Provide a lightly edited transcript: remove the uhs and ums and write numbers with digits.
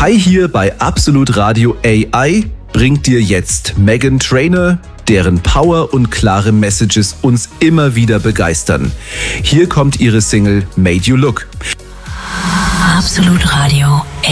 Hi hier bei Absolut Radio AI bringt dir jetzt Meghan Trainor, deren Power und klare Messages uns immer wieder begeistern. Hier kommt ihre Single Made You Look. Absolut Radio AI.